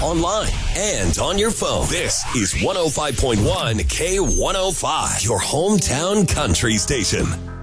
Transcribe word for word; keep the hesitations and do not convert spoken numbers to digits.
online, and on your phone. This is one oh five point one K one oh five, your hometown country station.